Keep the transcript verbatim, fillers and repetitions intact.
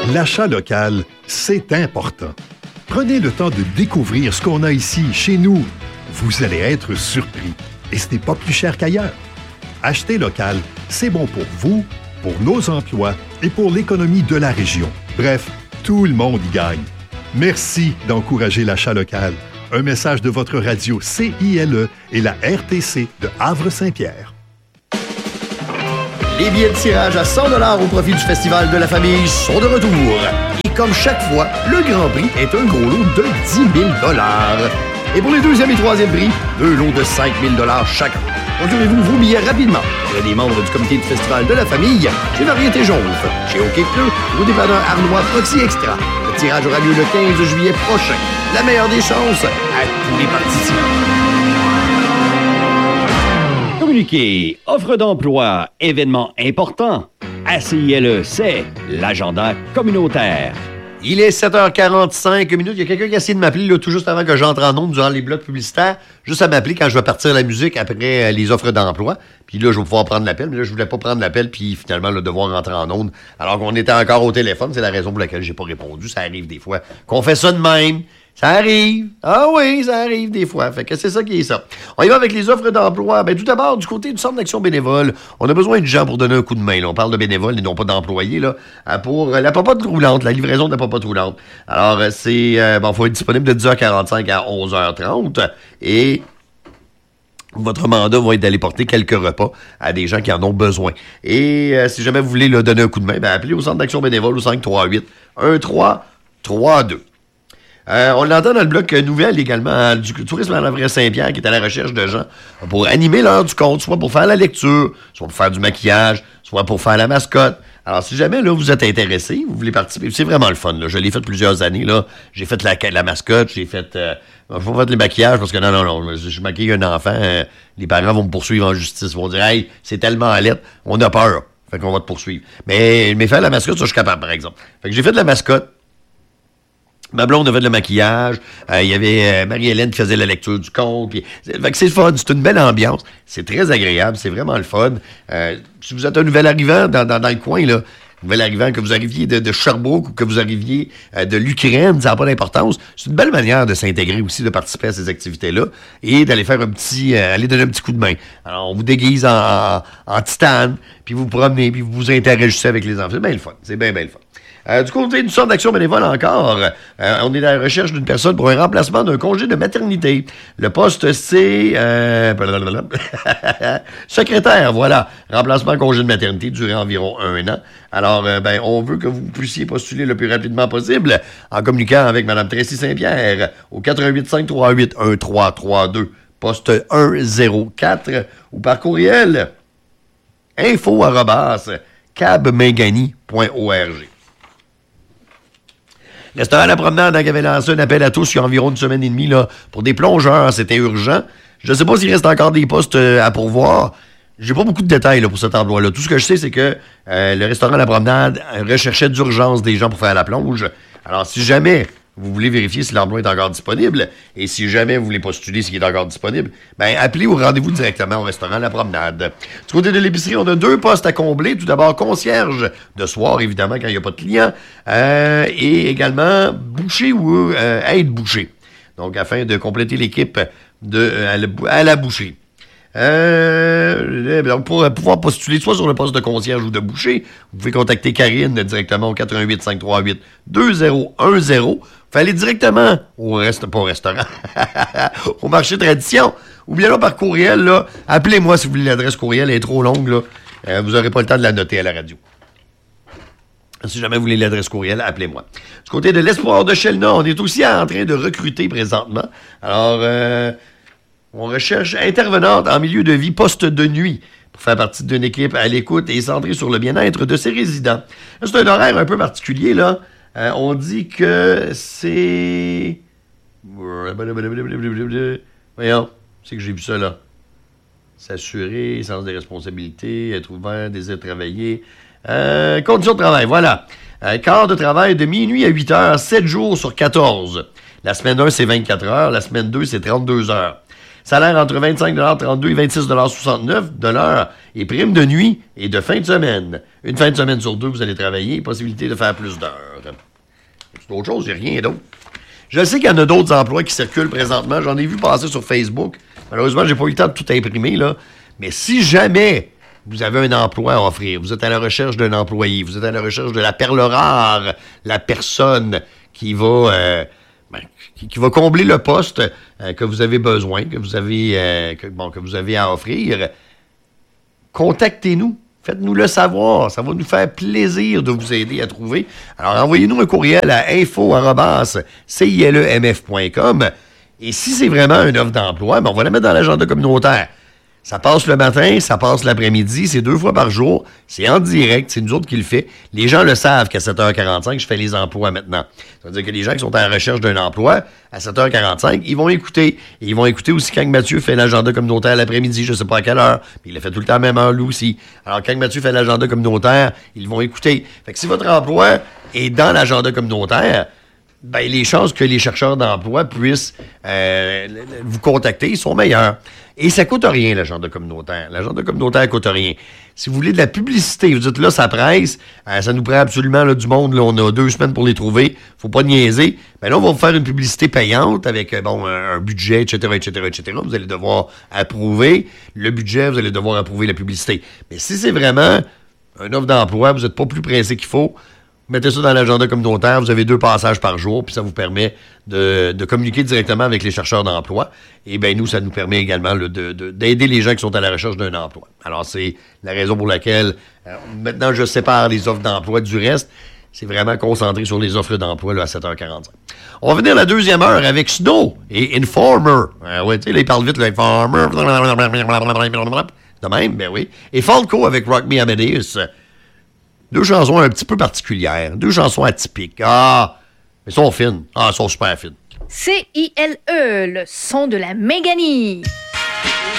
L'achat local, c'est important. Prenez le temps de découvrir ce qu'on a ici, chez nous. Vous allez être surpris. Et ce n'est pas plus cher qu'ailleurs. Acheter local, c'est bon pour vous, pour nos emplois et pour l'économie de la région. Bref, tout le monde y gagne. Merci d'encourager l'achat local. Un message de votre radio C I L E et la R T C de Havre-Saint-Pierre. Les billets de tirage à cent dollars au profit du Festival de la famille sont de retour. Et comme chaque fois, le Grand Prix est un gros lot de dix mille dollars. Et pour les deuxième et troisième prix, deux lots de cinq mille dollars chacun. Procurez-vous vos billets rapidement. Vous êtes des membres du comité du Festival de la famille, chez Variété Jonve, chez OK Pneu, au dépanneur Arnois Proxy Extra. Le tirage aura lieu le quinze juillet prochain. La meilleure des chances à tous les participants. Communiqué, offre d'emploi, événement important. À C I L E, c'est l'agenda communautaire. Il est sept heures quarante-cinq minutes. Il y a quelqu'un qui a essayé de m'appeler là, tout juste avant que j'entre en ondes durant les blocs publicitaires. Juste à m'appeler quand je vais partir la musique après euh, les offres d'emploi. Puis là, je vais pouvoir prendre l'appel. Mais là, je voulais pas prendre l'appel puis finalement là, devoir rentrer en ondes alors qu'on était encore au téléphone. C'est la raison pour laquelle j'ai pas répondu. Ça arrive des fois qu'on fait ça de même. Ça arrive. Ah oui, ça arrive des fois. Fait que c'est ça qui est ça. On y va avec les offres d'emploi. Ben, tout d'abord, du côté du Centre d'action bénévole, on a besoin de gens pour donner un coup de main. Là. On parle de bénévoles et non pas d'employés là, pour la popote roulante, la livraison de la popote roulante. Alors, c'est... Euh, bon, faut être disponible de dix heures quarante-cinq à onze heures trente. Et... votre mandat va être d'aller porter quelques repas à des gens qui en ont besoin. Et euh, si jamais vous voulez leur donner un coup de main, ben, appelez au Centre d'action bénévole au cinq trois huit un trois trois deux. Euh, on l'entend dans le bloc nouvelle également hein, du tourisme à Havre-Saint-Pierre qui est à la recherche de gens pour animer l'heure du compte, soit pour faire la lecture, soit pour faire du maquillage, soit pour faire la mascotte. Alors, si jamais là, vous êtes intéressé, vous voulez participer, c'est vraiment le fun. Là. Je l'ai fait plusieurs années. Là. J'ai fait la, la mascotte, j'ai fait... Euh, faut pas faire les maquillages parce que non, non, non, je maquille un enfant, euh, les parents vont me poursuivre en justice. Ils vont dire « Hey, c'est tellement à l'aide, on a peur. » Fait qu'on va te poursuivre. Mais, mais faire la mascotte, ça, je suis capable, par exemple. Fait que j'ai fait de la mascotte. Ma blonde a fait le maquillage. Il euh, y avait euh, Marie-Hélène qui faisait la lecture du conte. Pis, fait que c'est le fun. C'est une belle ambiance. C'est très agréable. C'est vraiment le fun. Euh, si vous êtes un nouvel arrivant dans, dans, dans le coin, là, nouvel arrivant, que vous arriviez de, de Sherbrooke ou que vous arriviez euh, de l'Ukraine, ça n'a pas d'importance. C'est une belle manière de s'intégrer aussi, de participer à ces activités-là et d'aller faire un petit, euh, aller donner un petit coup de main. Alors, on vous déguise en, en, en titane, puis vous vous promenez, puis vous vous interagissez avec les enfants. C'est bien le fun. C'est bien, bien le fun. Euh, du côté du Centre d'action bénévole encore, euh, on est à la recherche d'une personne pour un remplacement d'un congé de maternité. Le poste, c'est... Euh, secrétaire, voilà. Remplacement congé de maternité durant environ un an. Alors, euh, ben, on veut que vous puissiez postuler le plus rapidement possible en communiquant avec Mme Tracy Saint-Pierre au quatre un huit cinq trois huit un trois trois deux, poste un zéro quatre, ou par courriel info arobase cabmengani point org. Restaurant à la promenade qui avait lancé un appel à tous il y a environ une semaine et demie là, pour des plongeurs, c'était urgent. Je ne sais pas s'il reste encore des postes euh, à pourvoir. J'ai pas beaucoup de détails là, pour cet emploi-là. Tout ce que je sais, c'est que euh, le restaurant à la promenade recherchait d'urgence des gens pour faire la plonge. Alors, si jamais vous voulez vérifier si l'emploi est encore disponible, et si jamais vous voulez postuler s'il est encore disponible, ben appelez ou rendez-vous directement au restaurant La Promenade. Du côté de l'épicerie, on a deux postes à combler. Tout d'abord, concierge de soir, évidemment, quand il n'y a pas de clients, euh, et également boucher ou euh, aide-boucher. Donc, afin de compléter l'équipe de euh, à, la, à la boucherie. Euh, donc pour pouvoir postuler soit sur le poste de concierge ou de boucher, vous pouvez contacter Karine directement au quatre un huit cinq trois huit deux zéro un zéro. Vous pouvez aller directement au reste, pas au restaurant, au marché tradition, ou bien là par courriel, là, appelez-moi si vous voulez l'adresse courriel, elle est trop longue, là. Euh, vous n'aurez pas le temps de la noter à la radio. Si jamais vous voulez l'adresse courriel, appelez-moi. Du côté de l'Espoir de Chelna, on est aussi en train de recruter présentement. Alors, euh, on recherche intervenante en milieu de vie poste de nuit pour faire partie d'une équipe à l'écoute et centrée sur le bien-être de ses résidents. Là, c'est un horaire un peu particulier, là. Euh, on dit que c'est... Voyons, c'est que j'ai vu ça, là. S'assurer, sens des responsabilités, être ouvert, désir travailler. Euh, conditions de travail, voilà. Euh, quart de travail de minuit à huit heures, sept jours sur quatorze. La semaine un, c'est vingt-quatre heures. La semaine deux, c'est trente-deux heures. Salaire entre vingt-cinq trente-deux et vingt-six soixante-neuf de l'heure. Et prime de nuit et de fin de semaine. Une fin de semaine sur deux, vous allez travailler. Possibilité de faire plus d'heures. C'est autre chose, il n'y a rien d'autre. Je sais qu'il y en a d'autres emplois qui circulent présentement. J'en ai vu passer sur Facebook. Malheureusement, j'ai pas eu le temps de tout imprimer, là. Mais si jamais vous avez un emploi à offrir, vous êtes à la recherche d'un employé, vous êtes à la recherche de la perle rare, la personne qui va, euh, ben, qui, qui va combler le poste euh, que vous avez besoin, que vous avez, euh, que, bon, que vous avez à offrir, contactez-nous. Faites-nous le savoir. Ça va nous faire plaisir de vous aider à trouver. Alors, envoyez-nous un courriel à info arobase c i l e m f point com. Et si c'est vraiment une offre d'emploi, ben on va la mettre dans l'agenda communautaire. Ça passe le matin, ça passe l'après-midi, c'est deux fois par jour, c'est en direct, c'est nous autres qui le fait. Les gens le savent qu'à sept heures quarante-cinq, je fais les emplois maintenant. Ça veut dire que les gens qui sont à la recherche d'un emploi, à sept heures quarante-cinq, ils vont écouter. Et ils vont écouter aussi quand Mathieu fait l'agenda communautaire l'après-midi, je ne sais pas à quelle heure, mais il le fait tout le temps à la même heure, lui aussi. Alors, quand Mathieu fait l'agenda communautaire, ils vont écouter. Fait que si votre emploi est dans l'agenda communautaire, ben, les chances que les chercheurs d'emploi puissent euh, vous contacter sont meilleures. Et ça coûte rien, l'agenda communautaire. L'agenda communautaire coûte rien. Si vous voulez de la publicité, vous dites là, ça presse, euh, ça nous prend absolument là, du monde, là, on a deux semaines pour les trouver, faut pas niaiser. Ben là, on va vous faire une publicité payante avec euh, bon un, un budget, et cetera, et cetera, et cetera. Vous allez devoir approuver le budget, vous allez devoir approuver la publicité. Mais si c'est vraiment une offre d'emploi, vous n'êtes pas plus pressé qu'il faut, mettez ça dans l'agenda communautaire, vous avez deux passages par jour, puis ça vous permet de, de communiquer directement avec les chercheurs d'emploi. Et bien, nous, ça nous permet également là, de, de, d'aider les gens qui sont à la recherche d'un emploi. Alors, c'est la raison pour laquelle, euh, maintenant, je sépare les offres d'emploi du reste. C'est vraiment concentré sur les offres d'emploi là, à sept heures quarante-cinq. On va venir la deuxième heure avec Snow et Informer. Euh, ouais, tu sais, là, il parle vite, là, Informer. De même, ben oui. Et Falco avec Rock Me Amadeus. Deux chansons un petit peu particulières. Deux chansons atypiques. Ah, mais elles sont fines. Ah, elles sont super fines. C I L E, le son de la Méganie.